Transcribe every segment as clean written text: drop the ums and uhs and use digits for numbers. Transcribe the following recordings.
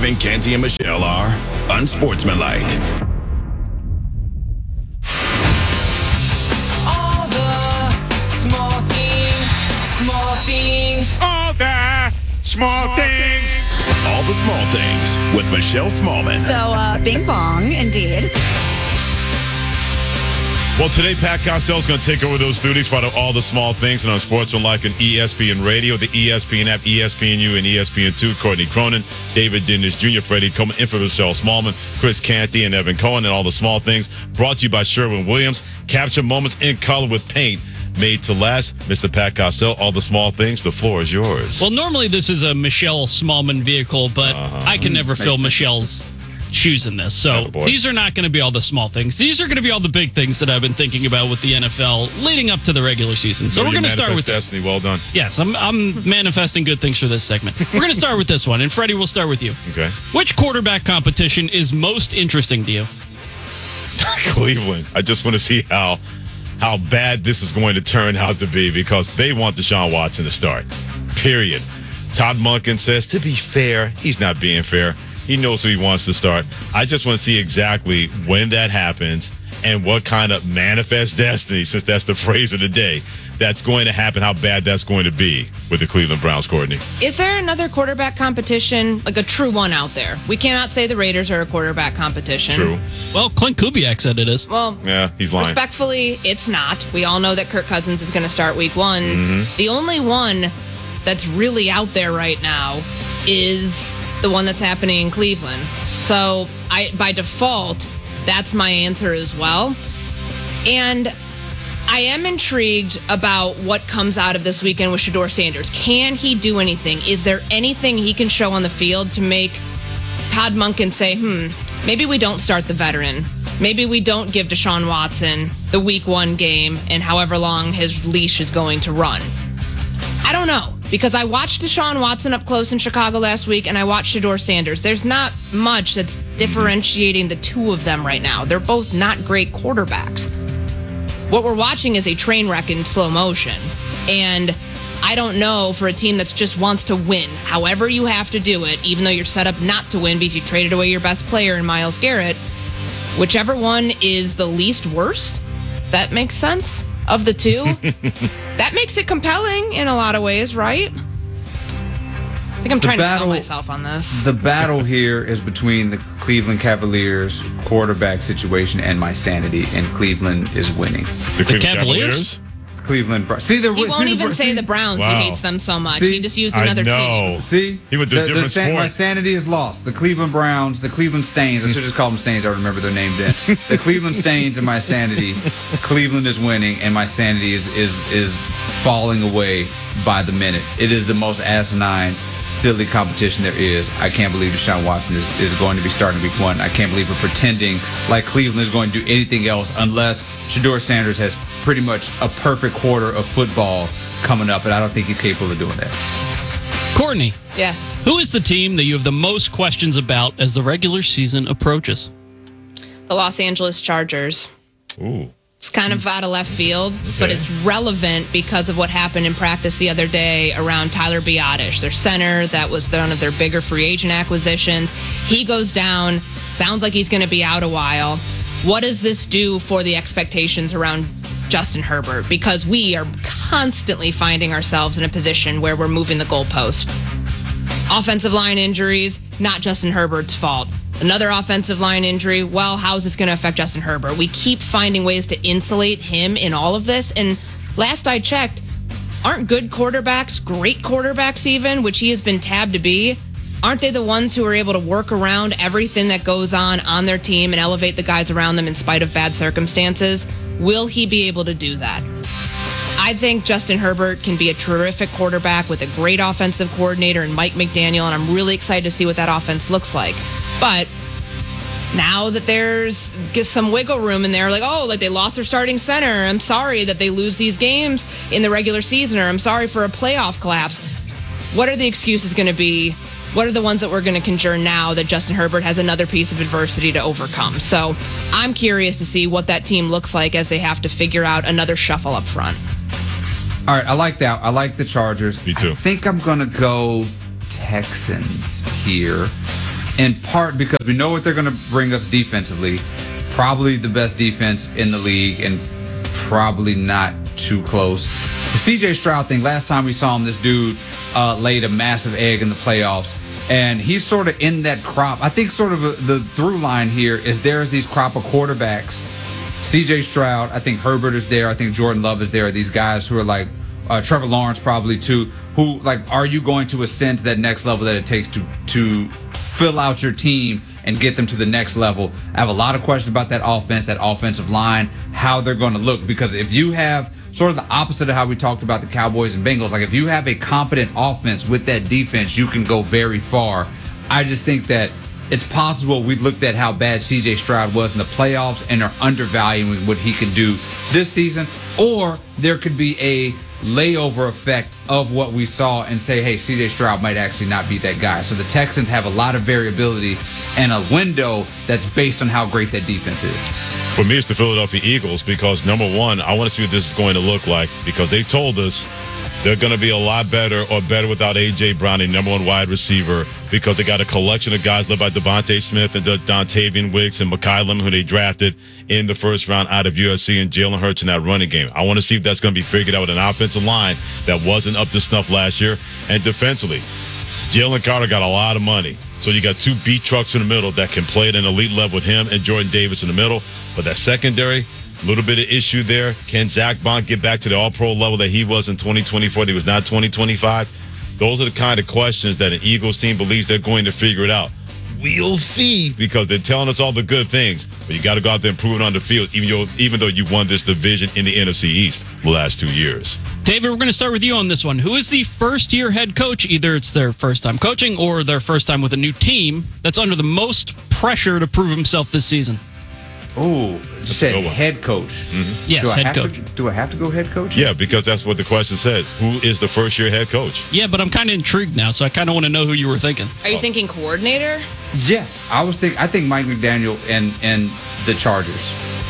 Evan, Canty, and Michelle are unsportsmanlike. All the small things, small things. All the small things. All the small things with Michelle Smallman. So, bing bong, indeed. Well, today, Pat Costello's going to take over those duties for all the small things and on Sportsmanlike and ESPN Radio, the ESPN app, ESPNU, and ESPN2. Courtney Cronin, David Dennis Jr., Freddie Coleman, in for Michelle Smallman, Chris Canty, and Evan Cohen, and all the small things brought to you by Sherwin-Williams. Capture moments in color with paint made to last. Mr. Pat Costello, all the small things, the floor is yours. Well, normally this is a Michelle Smallman vehicle, but I can never fill Michelle's shoes in this. So these are not going to be all the small things. These are going to be all the big things that I've been thinking about with the NFL leading up to the regular season. So we're going to start with Destiny. Well done. Yes, I'm manifesting good things for this segment. We're going to start with this one, and Freddie, we'll start with you. Okay. Which quarterback competition is most interesting to you? Cleveland. I just want to see how bad this is going to turn out to be because they want Deshaun Watson to start. Period. Todd Monken says, to be fair, he's not being fair. He knows who he wants to start. I just want to see exactly when that happens and what kind of manifest destiny, since that's the phrase of the day, that's going to happen, how bad that's going to be with the Cleveland Browns, Courtney. Is there another quarterback competition, like a true one out there? We cannot say the Raiders are a quarterback competition. True. Well, Clint Kubiak said it is. Well, yeah, he's lying. Respectfully, it's not. We all know that Kirk Cousins is going to start week one. Mm-hmm. The only one that's really out there right now is the one that's happening in Cleveland. So by default, that's my answer as well. And I am intrigued about what comes out of this weekend with Shedeur Sanders. Can he do anything? Is there anything he can show on the field to make Todd Monken say, maybe we don't start the veteran. Maybe we don't give Deshaun Watson the week one game and however long his leash is going to run. I don't know, because I watched Deshaun Watson up close in Chicago last week, and I watched Shedeur Sanders. There's not much that's differentiating the two of them right now. They're both not great quarterbacks. What we're watching is a train wreck in slow motion, and I don't know, for a team that just wants to win, however you have to do it, even though you're set up not to win because you traded away your best player in Myles Garrett, whichever one is the least worst, that makes sense, of the two, that makes it compelling in a lot of ways, right? I think I'm trying to sell myself on this. The battle here is between the Cleveland Cavaliers quarterback situation and my sanity, and Cleveland is winning. The Cavaliers? Cleveland. He won't even say the Browns. Wow. He hates them so much. He just used another team. See? He went to a different sport. My sanity is lost. The Cleveland Browns, the Cleveland Stains. I should just call them Stains. I don't remember their name then. The Cleveland Stains and my sanity. Cleveland is winning, and my sanity is falling away by the minute. It is the most asinine, silly competition there is. I can't believe Deshaun Watson is going to be starting week one. I can't believe we're pretending like Cleveland is going to do anything else unless Shedeur Sanders has pretty much a perfect quarter of football coming up, and I don't think he's capable of doing that. Courtney. Yes. Who is the team that you have the most questions about as the regular season approaches? The Los Angeles Chargers. Ooh. It's kind of out of left field, but it's relevant because of what happened in practice the other day around Tyler Biadasz, their center. That was one of their bigger free agent acquisitions. He goes down. Sounds like he's going to be out a while. What does this do for the expectations around Justin Herbert? Because we are constantly finding ourselves in a position where we're moving the goalpost. Offensive line injuries, not Justin Herbert's fault. Another offensive line injury, well, how is this going to affect Justin Herbert? We keep finding ways to insulate him in all of this. And last I checked, aren't good quarterbacks, great quarterbacks even, which he has been tabbed to be, aren't they the ones who are able to work around everything that goes on their team and elevate the guys around them in spite of bad circumstances? Will he be able to do that? I think Justin Herbert can be a terrific quarterback with a great offensive coordinator and Mike McDaniel, and I'm really excited to see what that offense looks like. But now that there's some wiggle room in there, like they lost their starting center. I'm sorry that they lose these games in the regular season, or I'm sorry for a playoff collapse. What are the excuses going to be? What are the ones that we're going to conjure now that Justin Herbert has another piece of adversity to overcome? So I'm curious to see what that team looks like as they have to figure out another shuffle up front. All right, I like that. I like the Chargers. Me too. I think I'm going to go Texans here. in part because we know what they're going to bring us defensively. Probably the best defense in the league and probably not too close. The CJ Stroud thing, last time we saw him, this dude laid a massive egg in the playoffs. And he's sort of in that crop. I think sort of the through line here is there's these crop of quarterbacks. CJ Stroud, I think Herbert is there. I think Jordan Love is there. These guys who are like Trevor Lawrence probably too, who like, are you going to ascend to that next level that it takes to fill out your team and get them to the next level? I have a lot of questions about that offense, that offensive line, how they're going to look. Because if you have sort of the opposite of how we talked about the Cowboys and Bengals, like if you have a competent offense with that defense, you can go very far. I just think that it's possible we looked at how bad CJ Stroud was in the playoffs and are undervaluing what he can do this season. Or there could be a layover effect of what we saw and say, hey, CJ Stroud might actually not be that guy. So the Texans have a lot of variability and a window that's based on how great that defense is. For me, it's the Philadelphia Eagles because, number one, I want to see what this is going to look like because they told us they're going to be a lot better or better without A.J. Brown, a number one wide receiver, because they got a collection of guys led by Devontae Smith and Dontavian Wicks and McKylum, who they drafted in the first round out of USC, and Jalen Hurts in that running game. I want to see if that's going to be figured out with an offensive line that wasn't up to snuff last year. And defensively, Jalen Carter got a lot of money. So you got two beat trucks in the middle that can play at an elite level with him and Jordan Davis in the middle. But that secondary, a little bit of issue there. Can Zach Bond get back to the all-pro level that he was in 2024? He was not 2025. Those are the kind of questions that an Eagles team believes they're going to figure it out. We'll see, because they're telling us all the good things. But you got to go out there and prove it on the field, even though you won this division in the NFC East the last 2 years. David, we're going to start with you on this one. Who is the first-year head coach? Either it's their first time coaching or their first time with a new team that's under the most pressure to prove himself this season. Oh, you said head coach. Mm-hmm. Yes, head coach. Do I have to go head coach? Yeah, because that's what the question said. Who is the first-year head coach? Yeah, but I'm kind of intrigued now, so I kind of want to know who you were thinking. Are you thinking coordinator? Yeah, I think Mike McDaniel and the Chargers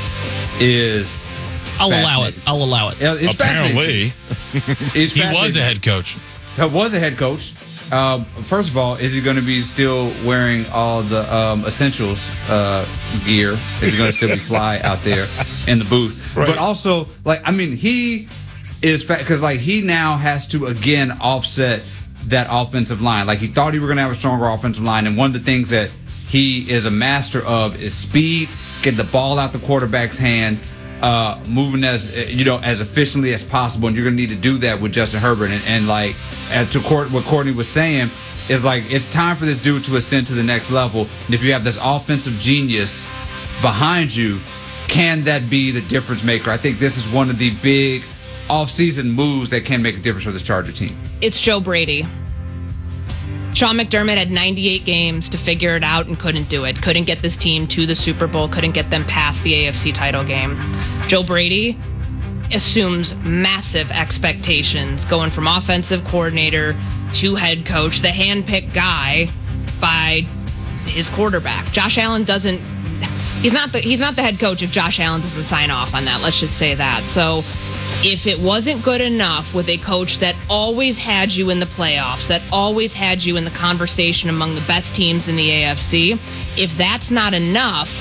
is. I'll allow it. It's Apparently, he was a head coach. Was a head coach. First of all, is he going to be still wearing all the essentials gear? Is he going to still be fly out there in the booth? Right. But also, he is because he now has to again offset that offensive line. Like, he thought he were going to have a stronger offensive line, and one of the things that he is a master of is speed, get the ball out the quarterback's hands, moving as efficiently as possible, and you're going to need to do that with Justin Herbert. And what Courtney was saying is, like, it's time for this dude to ascend to the next level. And if you have this offensive genius behind you, can that be the difference maker? I think this is one of the big offseason moves that can make a difference for this Charger team. It's Joe Brady. Sean McDermott had 98 games to figure it out and couldn't do it. Couldn't get this team to the Super Bowl, couldn't get them past the AFC title game. Joe Brady assumes massive expectations going from offensive coordinator to head coach, the hand-picked guy by his quarterback. Josh Allen doesn't. He's not the head coach if Josh Allen doesn't sign off on that. Let's just say that. So if it wasn't good enough with a coach that always had you in the playoffs, that always had you in the conversation among the best teams in the AFC, if that's not enough,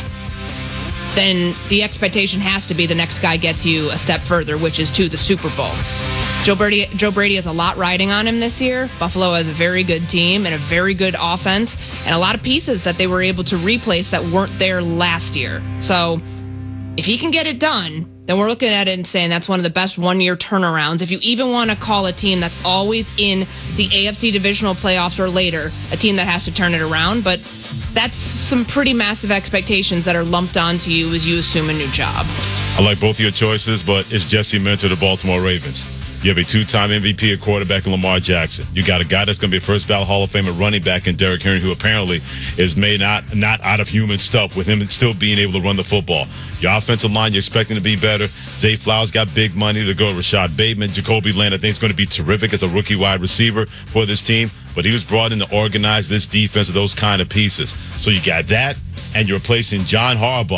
then the expectation has to be the next guy gets you a step further, which is to the Super Bowl. Joe Brady has a lot riding on him this year. Buffalo has a very good team and a very good offense and a lot of pieces that they were able to replace that weren't there last year. So if he can get it done, then we're looking at it and saying that's one of the best one-year turnarounds. If you even want to call a team that's always in the AFC divisional playoffs or later, a team that has to turn it around. But that's some pretty massive expectations that are lumped onto you as you assume a new job. I like both of your choices, but it's Jesse Minter, the Baltimore Ravens. You have a two-time MVP at quarterback in Lamar Jackson. You got a guy that's going to be a first-ballot Hall of Famer running back in Derrick Henry, who apparently is made not out of human stuff, with him still being able to run the football. Your offensive line, you're expecting to be better. Zay Flowers got big money to go. Rashad Bateman, Jacoby Land, I think is going to be terrific as a rookie wide receiver for this team. But he was brought in to organize this defense with those kind of pieces. So you got that, and you're replacing John Harbaugh,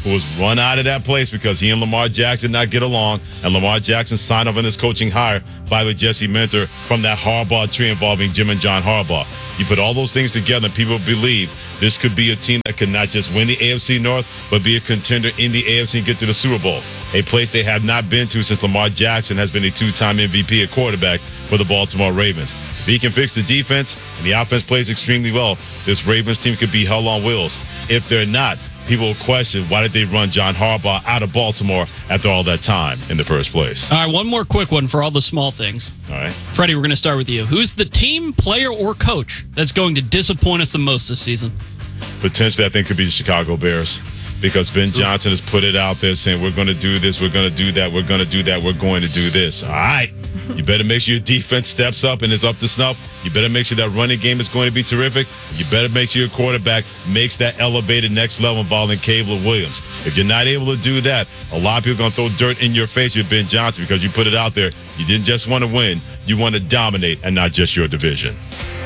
who was run out of that place because he and Lamar Jackson did not get along, and Lamar Jackson signed off on his coaching hire by the Jesse Minter from that Harbaugh tree involving Jim and John Harbaugh. You put all those things together, and people believe this could be a team that could not just win the AFC North, but be a contender in the AFC and get to the Super Bowl, a place they have not been to since Lamar Jackson has been a two-time MVP at quarterback for the Baltimore Ravens. If he can fix the defense and the offense plays extremely well, this Ravens team could be hell on wheels. If they're not, people will question why did they run John Harbaugh out of Baltimore after all that time in the first place. All right, one more quick one for all the small things. All right. Freddie, we're going to start with you. Who's the team, player, or coach that's going to disappoint us the most this season? Potentially, I think could be the Chicago Bears, because Ben Johnson has put it out there saying, we're going to do this, we're going to do that, we're going to do that, we're going to do this. All right. You better make sure your defense steps up and is up to snuff. You better make sure that running game is going to be terrific. You better make sure your quarterback makes that elevated next level involving Caleb Williams. If you're not able to do that, a lot of people are going to throw dirt in your face with Ben Johnson because you put it out there. You didn't just want to win. You want to dominate and not just your division.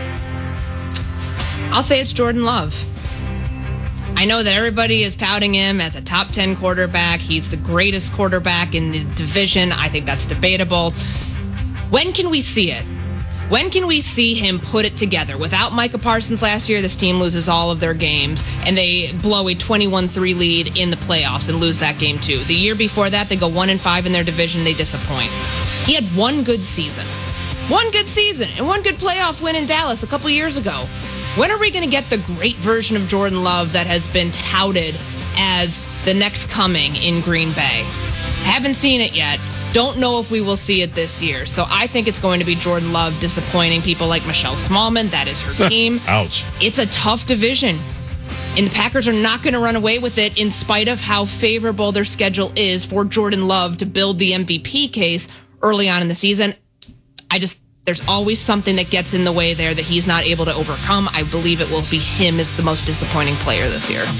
I'll say it's Jordan Love. I know that everybody is touting him as a top 10 quarterback. He's the greatest quarterback in the division. I think that's debatable. When can we see it? When can we see him put it together? Without Micah Parsons last year, this team loses all of their games, and they blow a 21-3 lead in the playoffs and lose that game too. The year before that, they go 1-5 in their division. They disappoint. He had one good season. One good season and one good playoff win in Dallas a couple years ago. When are we going to get the great version of Jordan Love that has been touted as the next coming in Green Bay? Haven't seen it yet. Don't know if we will see it this year. So I think it's going to be Jordan Love disappointing people like Michelle Smallman. That is her team. Ouch. It's a tough division. And the Packers are not going to run away with it in spite of how favorable their schedule is for Jordan Love to build the MVP case early on in the season. There's always something that gets in the way there that he's not able to overcome. I believe it will be him as the most disappointing player this year.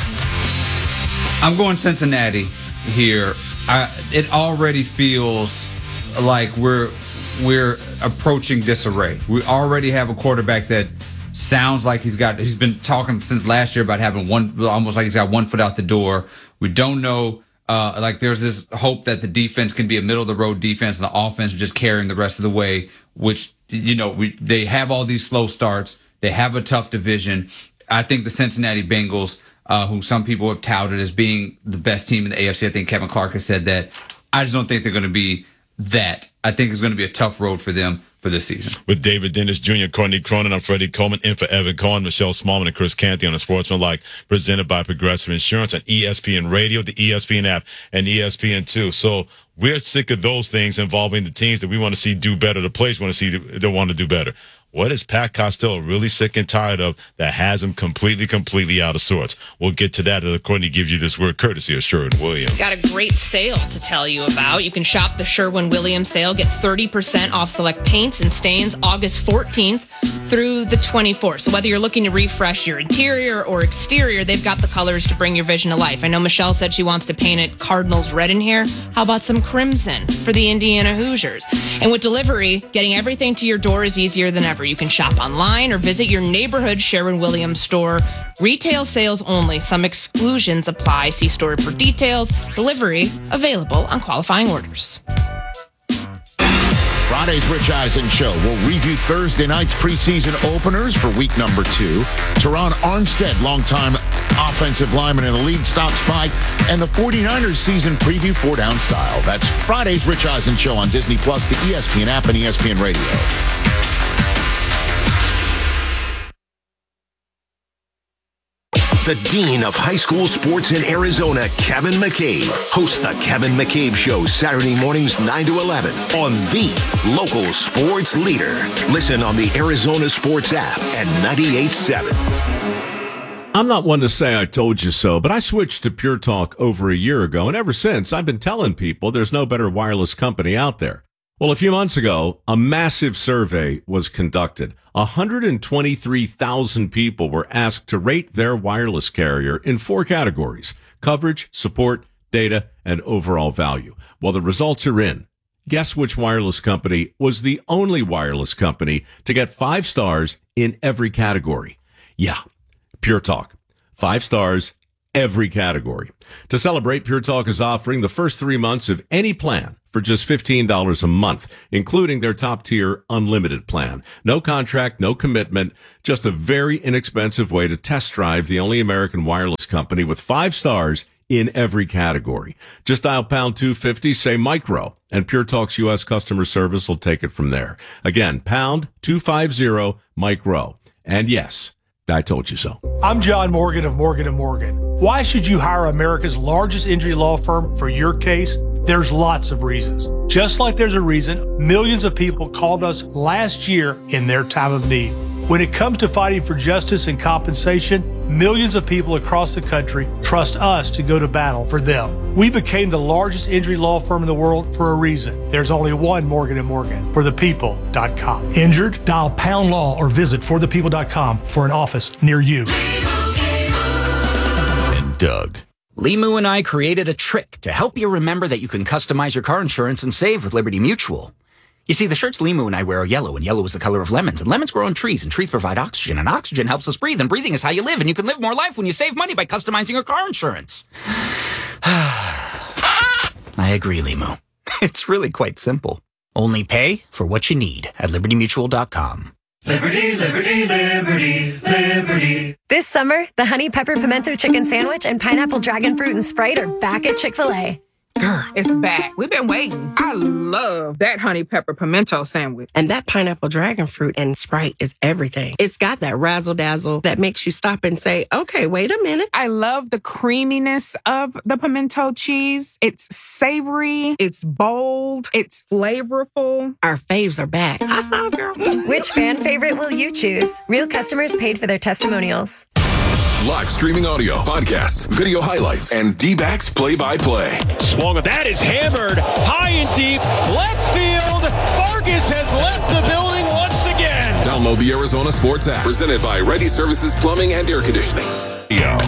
I'm going Cincinnati here. It already feels like we're approaching disarray. We already have a quarterback that sounds like he's been talking since last year about having almost like he's got one foot out the door. We don't know. There's this hope that the defense can be a middle of the road defense and the offense is just carrying the rest of the way, which, they have all these slow starts. They have a tough division. I think the Cincinnati Bengals, who some people have touted as being the best team in the AFC, I think Kevin Clark has said that. I just don't think they're going to be that. I think it's going to be a tough road for them for this season. With David Dennis Jr., Courtney Cronin, I'm Freddie Coleman, in for Evan Cohen, Michelle Smallman, and Chris Canty on the Sportsmanlike, presented by Progressive Insurance on ESPN Radio, the ESPN app, and ESPN2. So we're sick of those things involving the teams that we want to see do better, the players want to see that want to do better. What is Pat Costello really sick and tired of that has him completely out of sorts? We'll get to that as Courtney gives you this word courtesy of Sherwin-Williams. Got a great sale to tell you about. You can shop the Sherwin-Williams sale. Get 30% off select paints and stains August 14th through the 24th. So whether you're looking to refresh your interior or exterior, they've got the colors to bring your vision to life. I know Michelle said she wants to paint it Cardinals red in here. How about some crimson for the Indiana Hoosiers? And with delivery, getting everything to your door is easier than ever. You can shop online or visit your neighborhood Sherwin-Williams store. Retail sales only. Some exclusions apply. See store for details. Delivery available on qualifying orders. Friday's Rich Eisen Show will review Thursday night's preseason openers for week number 2. Teron Armstead, longtime offensive lineman in the league, stops by, and the 49ers season preview 4-down style. That's Friday's Rich Eisen Show on Disney+, the ESPN app, and ESPN Radio. The Dean of High School Sports in Arizona, Kevin McCabe, hosts the Kevin McCabe Show Saturday mornings 9 to 11 on the local sports leader. Listen on the Arizona Sports app and 98.7. I'm not one to say I told you so, but I switched to Pure Talk over a year ago, and ever since, I've been telling people there's no better wireless company out there. Well, a few months ago, a massive survey was conducted. 123,000 people were asked to rate their wireless carrier in 4 categories: coverage, support, data, and overall value. Well, the results are in. Guess which wireless company was the only wireless company to get 5 stars in every category? Yeah, Pure Talk. 5 stars every category. To celebrate, Pure Talk is offering the first 3 months of any plan for just $15 a month, including their top-tier unlimited plan. No contract, no commitment, just a very inexpensive way to test drive the only American wireless company with 5 stars in every category. Just dial pound 250, say micro, and Pure Talk's U.S. customer service will take it from there. Again, pound 250 micro. And yes, I told you so. I'm John Morgan of Morgan & Morgan. Why should you hire America's largest injury law firm for your case? There's lots of reasons. Just like there's a reason millions of people called us last year in their time of need. When it comes to fighting for justice and compensation, millions of people across the country trust us to go to battle for them. We became the largest injury law firm in the world for a reason. There's only one Morgan & Morgan, forthepeople.com. Injured? Dial pound law or visit forthepeople.com for an office near you. And Doug. Limu and I created a trick to help you remember that you can customize your car insurance and save with Liberty Mutual. You see, the shirts Limu and I wear are yellow, and yellow is the color of lemons, and lemons grow on trees, and trees provide oxygen, and oxygen helps us breathe, and breathing is how you live, and you can live more life when you save money by customizing your car insurance. I agree, Limu. It's really quite simple. Only pay for what you need at libertymutual.com. Liberty, liberty, liberty, liberty. This summer, the Honey Pepper Pimento Chicken Sandwich and Pineapple Dragon Fruit and Sprite are back at Chick-fil-A. Girl, it's back. We've been waiting. I love that honey pepper pimento sandwich. And that pineapple dragon fruit and Sprite is everything. It's got that razzle dazzle that makes you stop and say, okay, wait a minute. I love the creaminess of the pimento cheese. It's savory. It's bold. It's flavorful. Our faves are back. I thought, girl. Which fan favorite will you choose? Real customers paid for their testimonials. Live streaming audio, podcasts, video highlights, and D-backs play-by-play. Swung at that is hammered high and deep. Left field. Vargas has left the building once again. Download the Arizona Sports app, presented by Ready Services Plumbing and Air Conditioning.